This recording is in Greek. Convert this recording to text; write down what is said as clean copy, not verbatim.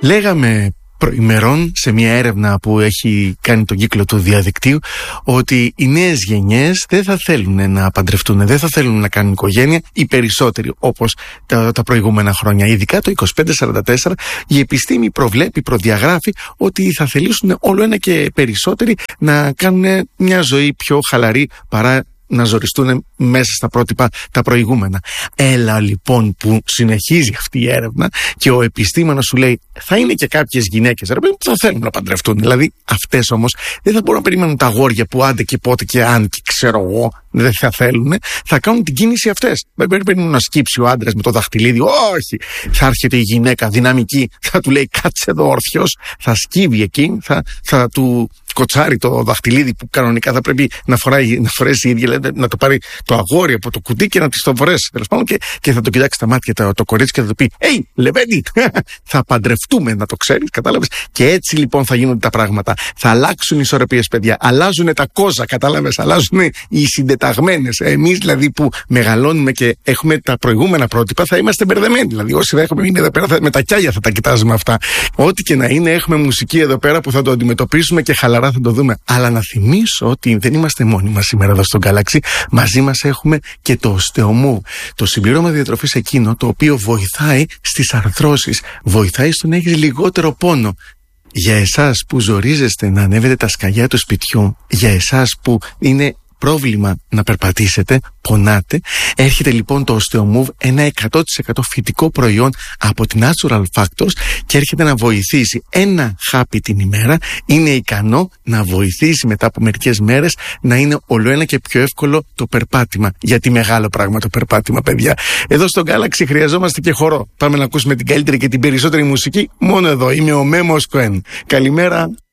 Λέγαμε προημερών σε μια έρευνα που έχει κάνει τον κύκλο του διαδικτύου ότι οι νέες γενιές δεν θα θέλουν να παντρευτούν, δεν θα θέλουν να κάνουν οικογένεια, οι περισσότεροι όπως τα προηγούμενα χρόνια. Ειδικά το 25-44 η επιστήμη προβλέπει, προδιαγράφει ότι θα θελήσουν όλο ένα και περισσότεροι να κάνουν μια ζωή πιο χαλαρή παρά να ζοριστούν μέσα στα πρότυπα τα προηγούμενα. Έλα λοιπόν που συνεχίζει αυτή η έρευνα και ο επιστήμονας σου λέει θα είναι και κάποιες γυναίκες που θα θέλουν να παντρευτούν. Δηλαδή αυτές όμως δεν θα μπορούν να περιμένουν τα αγόρια που άντε και πότε και αν και ξέρω εγώ δεν θα θέλουν, θα κάνουν την κίνηση αυτές. Δεν περιμένουν να σκύψει ο άντρας με το δαχτυλίδι. Όχι! Θα έρχεται η γυναίκα δυναμική, θα του λέει κάτσε εδώ όρθιος, θα σκύβει εκεί, θα του κοτσάρει το δαχτυλίδι που κανονικά θα πρέπει να φορέσει η ίδια, δηλαδή, να το πάρει το αγόρι από το κουτί και να τη το φορέσει. Τέλος πάντων και θα το κοιτάξει στα μάτια το κορίτσι και θα του πει «Hey, Λεβέντη, θα παντρευτούμε, να το ξέρεις», κατάλαβες. Και έτσι λοιπόν θα γίνονται τα πράγματα. Θα αλλάξουν οι ισορροπίες, παιδιά. Αλλάζουν τα κόζα, κατάλαβες. Αλλάζουν οι συντεταγμένες. Εμείς δηλαδή που μεγαλώνουμε και έχουμε τα προηγούμενα πρότυπα θα είμαστε μπερδεμένοι. Δηλαδή όσοι θα έχουμε μείνει εδώ πέρα με τα κιάλια θα τα κοιτάζουμε αυτά. Ό,τι και να είναι, έχουμε μουσική εδώ πέρα που θα το αντιμετωπίσουμε και χαλαρά θα το δούμε. Αλλά να θυμίσω ότι δεν είμαστε μόνοι μας σήμερα εδώ στο Galaxy. Μαζί μας έχουμε και το Osteomove. Το συμπλήρωμα διατροφής εκείνο το οποίο βοηθάει στις αρθρώσεις. Βοηθάει στο να έχεις λιγότερο πόνο. Για εσάς που ζορίζεστε να ανέβετε τα σκαλιά του σπιτιού, για εσάς που είναι πρόβλημα να περπατήσετε, πονάτε, έρχεται λοιπόν το Osteomove, ένα 100% φυτικό προϊόν από την Natural Factors και έρχεται να βοηθήσει. Ένα χάπι την ημέρα είναι ικανό να βοηθήσει μετά από μερικές μέρες να είναι ολοένα και πιο εύκολο το περπάτημα. Γιατί μεγάλο πράγμα το περπάτημα, παιδιά. Εδώ στο Galaxy χρειαζόμαστε και χορό. Πάμε να ακούσουμε την καλύτερη και την περισσότερη μουσική μόνο εδώ. Είμαι ο Μέμος Κοέν. Καλημέρα.